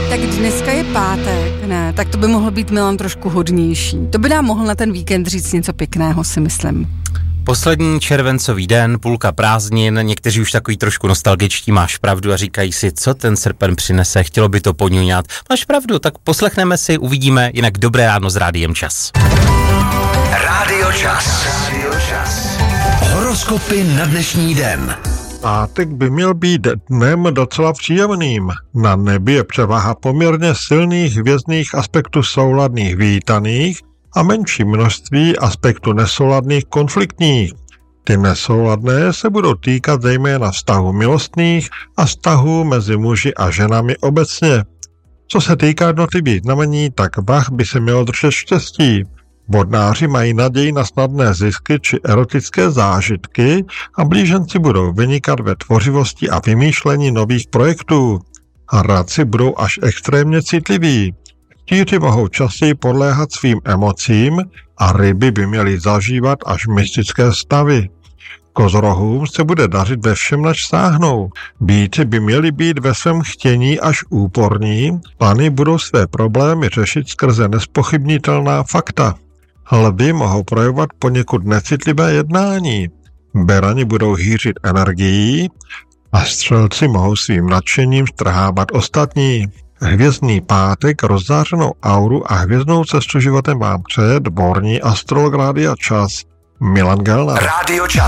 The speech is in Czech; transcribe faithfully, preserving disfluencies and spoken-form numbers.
Tak dneska je pátek, ne, tak to by mohlo být, Milan, trošku hodnější. To by nám mohl na ten víkend říct něco pěkného, si myslím. Poslední červencový den, půlka prázdnin, někteří už takový trošku nostalgičtí, máš pravdu, a říkají si, co ten srpen přinese, chtělo by to poňuňat. Máš pravdu, tak poslechneme si, uvidíme, jinak dobré ráno s Rádiem Čas. Rádio Čas. Rádio Čas. Horoskopy na dnešní den. Pátek by měl být dnem docela příjemným. Na nebi je převaha poměrně silných hvězdných aspektů souladných vítaných a menší množství aspektů nesouladných konfliktních. Ty nesouladné se budou týkat zejména vztahů milostných a vztahů mezi muži a ženami obecně. Co se týká jednotlivých znamení, tak vah by se mělo držet štěstí. Vodnáři mají naději na snadné zisky či erotické zážitky a blíženci budou vynikat ve tvořivosti a vymýšlení nových projektů. A radci budou až extrémně citliví. Tíři mohou častěji podléhat svým emocím a ryby by měly zažívat až mystické stavy. Kozorohům se bude dařit ve všem, nač sáhnou. Býti by měli být ve svém chtění až úporní, pany budou své problémy řešit skrze nespochybnitelná fakta. Lvi mohou projevovat poněkud necitlivé jednání. Berani budou hýřit energií a střelci mohou svým nadšením strhávat ostatní. Hvězdný pátek, rozzářenou auru a hvězdnou cestu životem vám přeje dvorní astrolog Rádia Čas Milan Gelnar. Rádio Čas.